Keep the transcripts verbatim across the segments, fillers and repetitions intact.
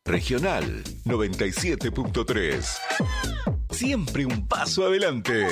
Regional noventa y siete punto tres. Siempre un paso adelante.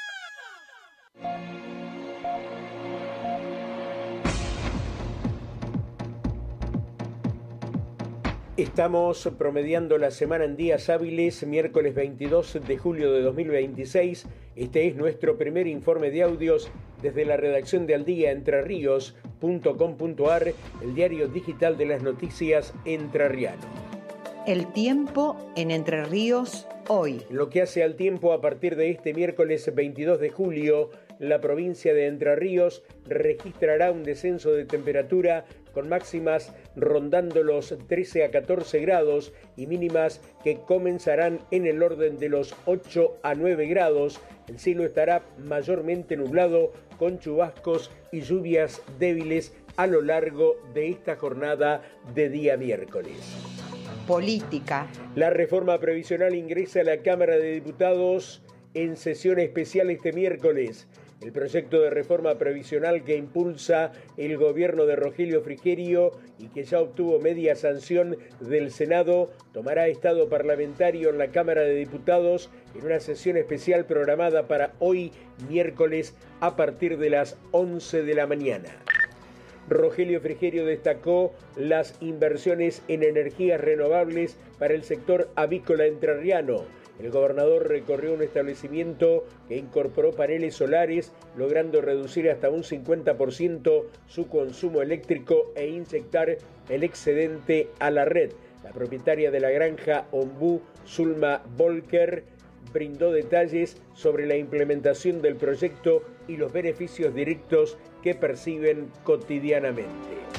Estamos promediando la semana en días hábiles, miércoles veintidós de julio de dos mil veintiséis. Este es nuestro primer informe de audios desde la redacción de aldía entre ríos punto com punto ar, el diario digital de las noticias entrerriano. El tiempo en Entre Ríos hoy. Lo que hace al tiempo, a partir de este miércoles veintidós de julio, la provincia de Entre Ríos registrará un descenso de temperatura con máximas rondando los trece a catorce grados y mínimas que comenzarán en el orden de los ocho a nueve grados. El cielo estará mayormente nublado con chubascos y lluvias débiles a lo largo de esta jornada de día miércoles. Política. La reforma previsional ingresa a la Cámara de Diputados en sesión especial este miércoles. El proyecto de reforma previsional que impulsa el gobierno de Rogelio Frigerio y que ya obtuvo media sanción del Senado tomará estado parlamentario en la Cámara de Diputados en una sesión especial programada para hoy miércoles a partir de las once de la mañana. Rogelio Frigerio destacó las inversiones en energías renovables para el sector avícola entrerriano. El gobernador recorrió un establecimiento que incorporó paneles solares, logrando reducir hasta un cincuenta por ciento su consumo eléctrico e inyectar el excedente a la red. La propietaria de la granja Ombú, Zulma Volker, brindó detalles sobre la implementación del proyecto y los beneficios directos que perciben cotidianamente.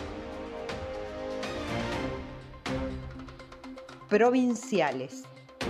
Provinciales.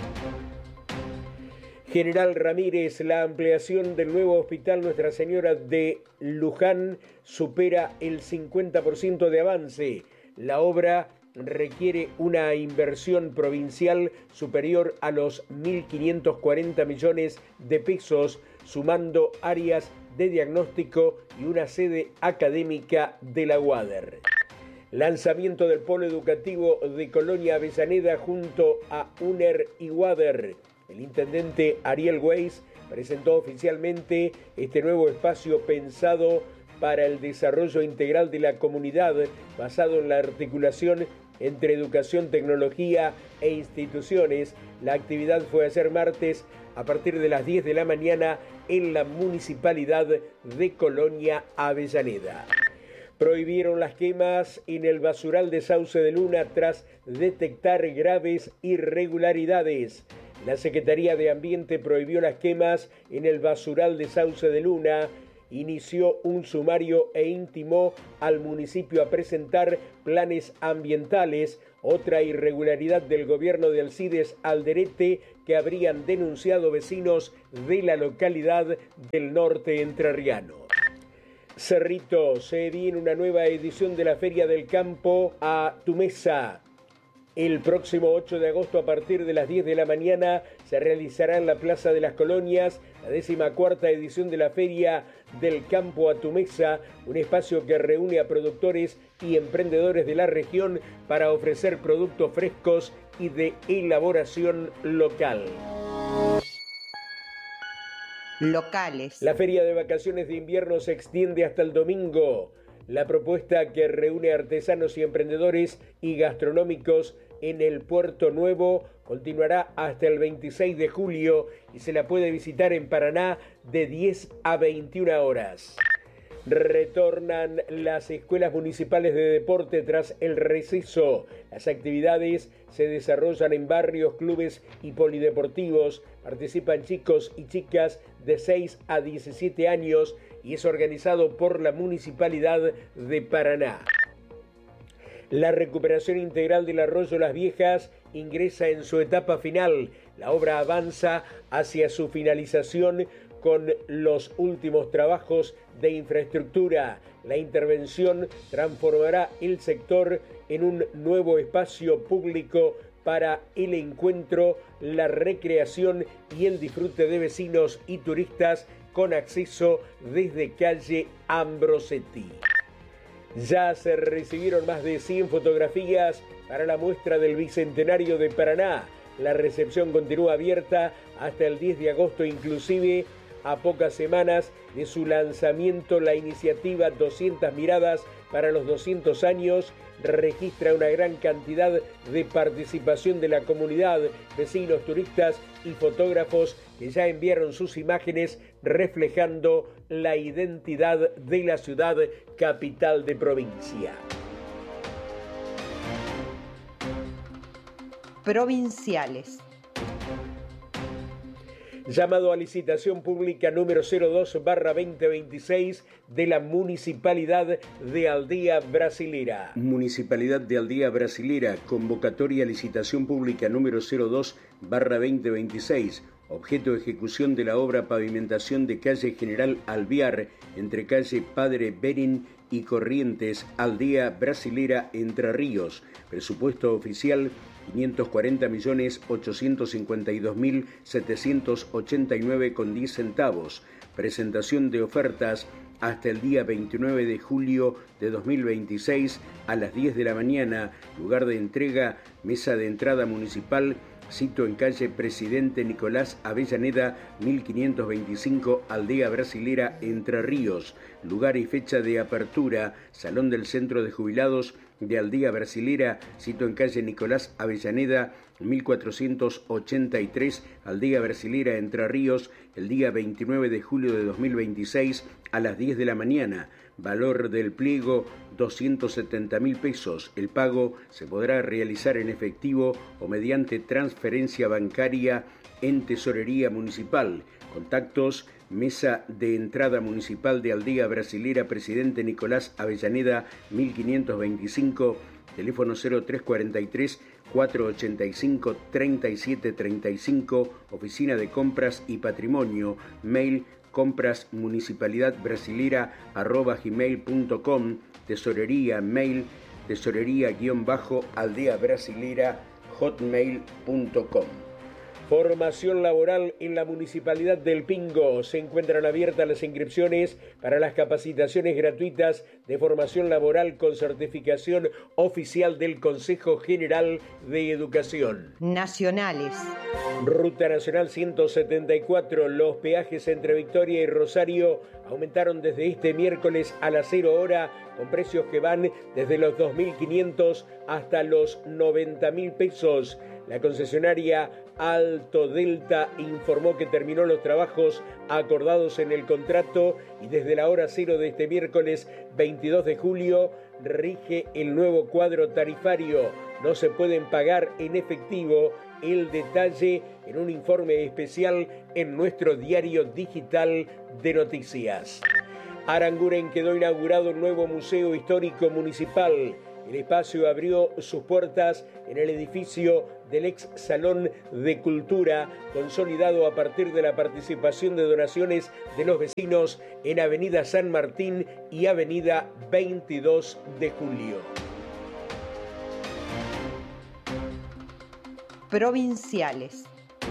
General Ramírez, la ampliación del nuevo hospital Nuestra Señora de Luján supera el cincuenta por ciento de avance. La obra requiere una inversión provincial superior a los mil quinientos cuarenta millones de pesos, sumando áreas de diagnóstico y una sede académica de la UADER. Lanzamiento del polo educativo de Colonia Avellaneda junto a UNER y UADER. El intendente Ariel Weiss presentó oficialmente este nuevo espacio pensado para el desarrollo integral de la comunidad, basado en la articulación entre educación, tecnología e instituciones. La actividad fue ayer martes a partir de las diez de la mañana en la municipalidad de Colonia Avellaneda. Prohibieron las quemas en el basural de Sauce de Luna tras detectar graves irregularidades. La Secretaría de Ambiente prohibió las quemas en el basural de Sauce de Luna, inició un sumario e intimó al municipio a presentar planes ambientales. Otra irregularidad del gobierno de Alcides Alderete que habrían denunciado vecinos de la localidad del norte entrerriano. Cerrito, se viene una nueva edición de la Feria del Campo a tu mesa. El próximo ocho de agosto a partir de las diez de la mañana se realizará en la Plaza de las Colonias la décima cuarta edición de la Feria del Campo a tu Mesa, un espacio que reúne a productores y emprendedores de la región para ofrecer productos frescos y de elaboración local. Locales. La Feria de Vacaciones de Invierno se extiende hasta el domingo. La propuesta que reúne artesanos y emprendedores y gastronómicos en el Puerto Nuevo continuará hasta el veintiséis de julio y se la puede visitar en Paraná de diez a veintiuna horas. Retornan las escuelas municipales de deporte tras el receso. Las actividades se desarrollan en barrios, clubes y polideportivos. Participan chicos y chicas de seis a diecisiete años y es organizado por la Municipalidad de Paraná. La recuperación integral del Arroyo Las Viejas ingresa en su etapa final. La obra avanza hacia su finalización con los últimos trabajos de infraestructura. La intervención transformará el sector en un nuevo espacio público para el encuentro, la recreación y el disfrute de vecinos y turistas con acceso desde calle Ambrosetti. Ya se recibieron más de cien fotografías para la muestra del Bicentenario de Paraná. La recepción continúa abierta hasta el diez de agosto, inclusive a pocas semanas de su lanzamiento. La iniciativa doscientas miradas para los doscientos años registra una gran cantidad de participación de la comunidad, vecinos, turistas y fotógrafos que ya enviaron sus imágenes reflejando la identidad de la ciudad capital de provincia. Provinciales. Llamado a licitación pública número cero dos barra veinte veintiséis de la Municipalidad de Aldea Brasilera. Municipalidad de Aldea Brasilera, convocatoria a licitación pública número cero dos barra veinte veintiséis. Objeto de ejecución de la obra pavimentación de calle General Alvear, entre calle Padre Berín y Corrientes, Aldea Brasilera, Entre Ríos. Presupuesto oficial quinientos cuarenta millones ochocientos cincuenta y dos mil setecientos ochenta y nueve con diez centavos. Presentación de ofertas hasta el día veintinueve de julio de dos mil veintiséis a las diez de la mañana. Lugar de entrega, mesa de entrada municipal. Sito en calle Presidente Nicolás Avellaneda, mil quinientos veinticinco, Aldea Brasilera, Entre Ríos. Lugar y fecha de apertura, Salón del Centro de Jubilados de Aldea Brasilera, sito en calle Nicolás Avellaneda, mil cuatrocientos ochenta y tres, Aldea Brasilera, Entre Ríos, el día veintinueve de julio de dos mil veintiséis a las diez de la mañana. Valor del pliego, doscientos setenta mil pesos. El pago se podrá realizar en efectivo o mediante transferencia bancaria en Tesorería Municipal. Contactos: Mesa de Entrada Municipal de Aldea Brasilera, Presidente Nicolás Avellaneda, mil quinientos veinticinco, teléfono cero tres cuarenta y tres, cuatrocientos ochenta y cinco, treinta y siete treinta y cinco, Oficina de Compras y Patrimonio, mail comprasmunicipalidadbrasilera arroba gmail punto com, tesorería, mail tesorería-aldea brasilera hotmail punto com. Formación laboral en la Municipalidad del Pingo. Se encuentran abiertas las inscripciones para las capacitaciones gratuitas de formación laboral con certificación oficial del Consejo General de Educación. Nacionales. Ruta Nacional ciento setenta y cuatro. Los peajes entre Victoria y Rosario aumentaron desde este miércoles a las cero hora, con precios que van desde los dos mil quinientos hasta los noventa mil pesos. La concesionaria Alto Delta informó que terminó los trabajos acordados en el contrato y desde la hora cero de este miércoles veintidós de julio rige el nuevo cuadro tarifario. No se pueden pagar en efectivo. El detalle en un informe especial en nuestro diario digital de noticias. Aranguren quedó inaugurado un nuevo Museo Histórico Municipal. El espacio abrió sus puertas en el edificio del ex Salón de Cultura, consolidado a partir de la participación de donaciones de los vecinos en Avenida San Martín y Avenida veintidós de julio. Provinciales.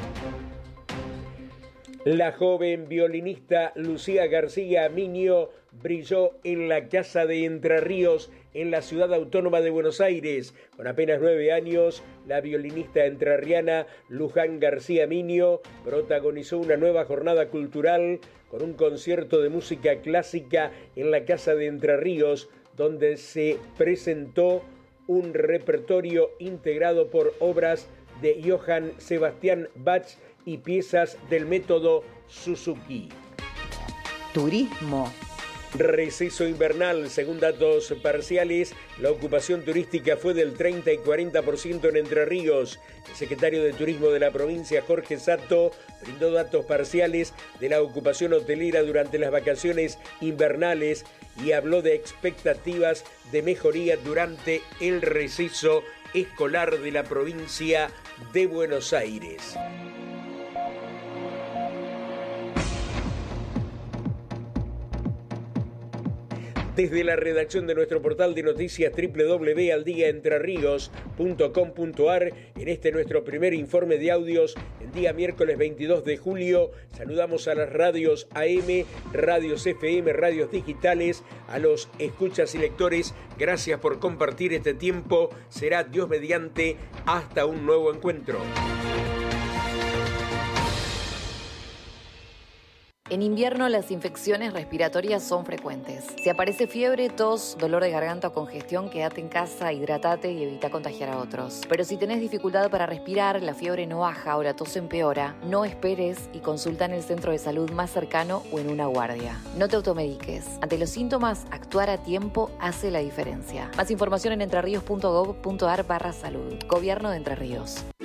La joven violinista Lucía García Miño brilló en la Casa de Entre Ríos, en la ciudad autónoma de Buenos Aires. Con apenas nueve años, la violinista entrerriana Luján García Miño protagonizó una nueva jornada cultural con un concierto de música clásica en la Casa de Entre Ríos, donde se presentó un repertorio integrado por obras de Johann Sebastian Bach y piezas del método Suzuki. Turismo. Receso invernal. Según datos parciales, la ocupación turística fue del treinta y cuarenta por ciento en Entre Ríos. El secretario de Turismo de la provincia, Jorge Sato, brindó datos parciales de la ocupación hotelera durante las vacaciones invernales y habló de expectativas de mejoría durante el receso escolar de la provincia de Buenos Aires. Desde la redacción de nuestro portal de noticias doble u doble u doble u punto al día entre ríos punto com punto a r, en este nuestro primer informe de audios, el día miércoles veintidós de julio, saludamos a las radios A M, radios F M, radios digitales, a los escuchas y lectores, gracias por compartir este tiempo, será Dios mediante, hasta un nuevo encuentro. En invierno las infecciones respiratorias son frecuentes. Si aparece fiebre, tos, dolor de garganta o congestión, quédate en casa, hidratate y evita contagiar a otros. Pero si tenés dificultad para respirar, la fiebre no baja o la tos empeora, no esperes y consulta en el centro de salud más cercano o en una guardia. No te automediques. Ante los síntomas, actuar a tiempo hace la diferencia. Más información en entrerríos punto gob punto ar barra salud. Gobierno de Entre Ríos.